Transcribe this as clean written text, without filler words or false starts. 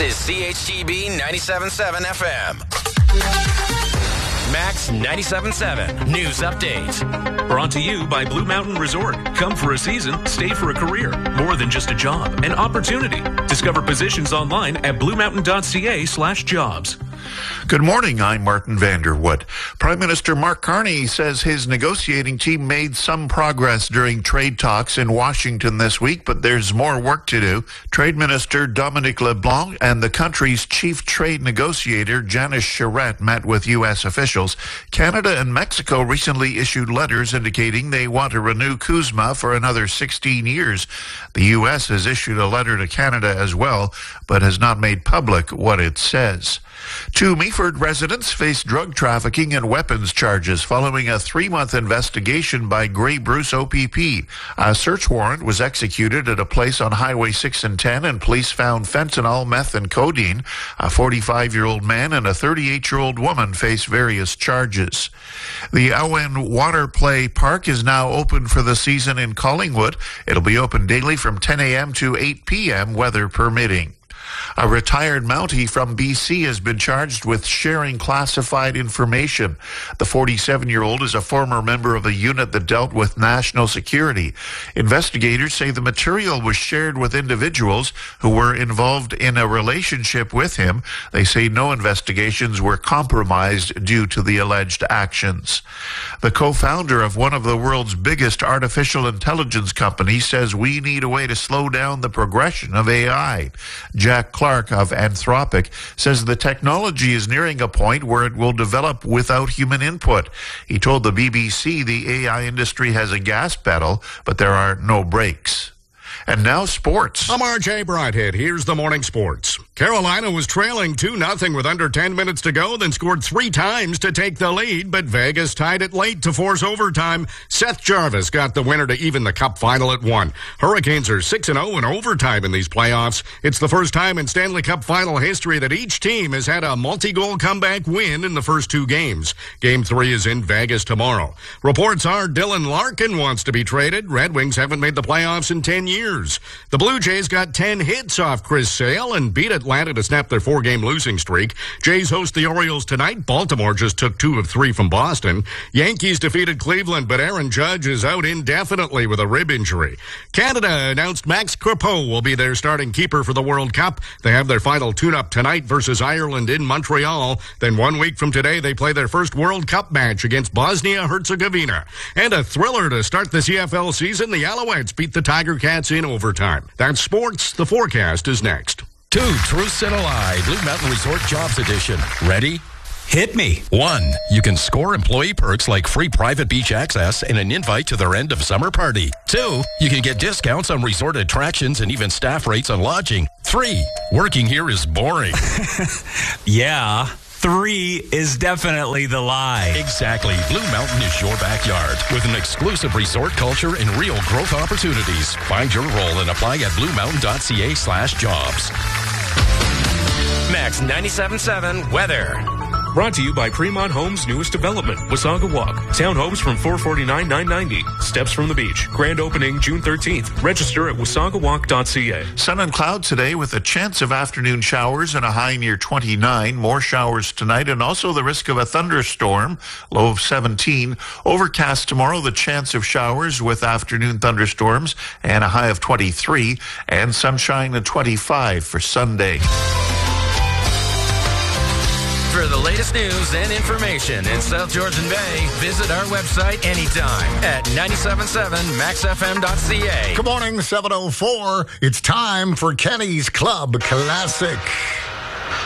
is CHTB 97.7 FM. Max 97.7 News Update. Brought to you by Blue Mountain Resort. Come for a season, stay for a career. More than just a job, an opportunity. Discover positions online at bluemountain.ca/jobs. Good morning, I'm Martin Vanderwood. Prime Minister Mark Carney says his negotiating team made some progress during trade talks in Washington this week, but there's more work to do. Trade Minister Dominic LeBlanc and the country's chief trade negotiator, Janice Charette, met with U.S. officials. Canada and Mexico recently issued letters indicating they want to renew CUSMA for another 16 years. The U.S. has issued a letter to Canada as well, but has not made public what it says. Two Meaford residents face drug trafficking and weapons charges following a 3-month investigation by Grey Bruce OPP. A search warrant was executed at a place on Highway 6 and 10, and police found fentanyl, meth, and codeine. A 45-year-old man and a 38-year-old woman face various charges. The Owen Water Play Park is now open for the season in Collingwood. It'll be open daily from 10 a.m. to 8 p.m., weather permitting. A retired Mountie from BC has been charged with sharing classified information. The 47-year-old is a former member of a unit that dealt with national security. Investigators say the material was shared with individuals who were involved in a relationship with him. They say no investigations were compromised due to the alleged actions. The co-founder of one of the world's biggest artificial intelligence companies says we need a way to slow down the progression of AI. Jack Clark of Anthropic says the technology is nearing a point where it will develop without human input. He told the BBC the AI industry has a gas pedal, but there are no brakes. And now sports. I'm RJ Broadhead. Here's the morning sports. Carolina was trailing 2-0 with under 10 minutes to go, then scored 3 times to take the lead, but Vegas tied it late to force overtime. Seth Jarvis got the winner to even the Cup final at 1. Hurricanes are 6-0 in overtime in these playoffs. It's the first time in Stanley Cup final history that each team has had a multi-goal comeback win in the first 2 games. Game 3 is in Vegas tomorrow. Reports are Dylan Larkin wants to be traded. Red Wings haven't made the playoffs in 10 years. The Blue Jays got 10 hits off Chris Sale and beat Atlanta to snap their 4-game losing streak. Jays host the Orioles tonight. Baltimore just took 2 of 3 from Boston. Yankees defeated Cleveland, but Aaron Judge is out indefinitely with a rib injury. Canada announced Max Crepeau will be their starting keeper for the World Cup. They have their final tune-up tonight versus Ireland in Montreal. Then 1 week from today, they play their first World Cup match against Bosnia-Herzegovina. And a thriller to start the CFL season. The Alouettes beat the Tiger Cats in overtime. That's sports. The forecast is next. 2 truths and a lie. Blue Mountain Resort Jobs Edition. Ready? Hit me. 1. You can score employee perks like free private beach access and an invite to their end of summer party. 2. You can get discounts on resort attractions and even staff rates on lodging. 3. Working here is boring. Yeah. 3 is definitely the lie. Exactly. Blue Mountain is your backyard with an exclusive resort culture and real growth opportunities. Find your role and apply at bluemountain.ca/jobs. Max 97.7 weather. Brought to you by Fremont Homes' newest development, Wasaga Walk. Townhomes from $449,990. Steps from the beach. Grand opening June 13th. Register at wasagawalk.ca. Sun and clouds today with a chance of afternoon showers and a high near 29. More showers tonight and also the risk of a thunderstorm, low of 17. Overcast tomorrow, the chance of showers with afternoon thunderstorms and a high of 23. And sunshine at 25 for Sunday. For the latest news and information in South Georgian Bay, visit our website anytime at 977maxfm.ca. Good morning, 7:04. It's time for Kenny's Club Classic.